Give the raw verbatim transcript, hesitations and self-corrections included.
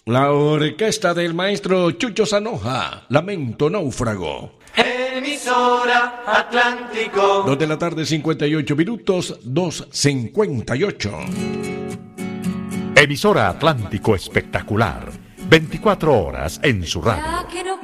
La orquesta del maestro Chucho Zanoja, Lamento Náufrago. Emisora Atlántico. Dos de la tarde, cincuenta y ocho minutos, dos cincuenta y ocho. Emisora Atlántico Espectacular, veinticuatro horas en su radio.